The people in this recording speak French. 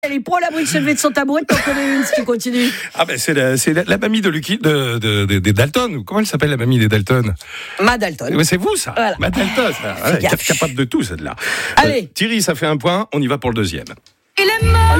Elle est pour l'abri de se lever de son tabouret, t'en connais une si tu continues. Ah ben c'est la mamie de Lucky, des Dalton. Comment elle s'appelle la mamie des Dalton? Ma Dalton. Mais c'est vous ça. Voilà. Ma Dalton, ça. Ouais, capable de tout celle-là. Allez. Thierry, ça fait un point. On y va pour le deuxième. Il est mort.